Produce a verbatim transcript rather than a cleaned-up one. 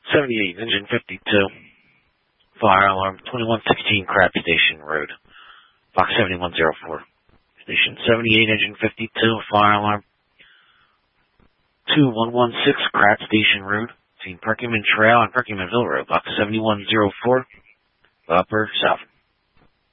seventy-eight, engine fifty-two. Fire alarm twenty-one sixteen Crab Station Road. Box seventy-one oh four. Station seventy-eight, engine fifty-two. Fire alarm two one one six Crab Station Road. Between Perkins Trail and Perkinsville Road. Box seventy-one oh four. Upper South.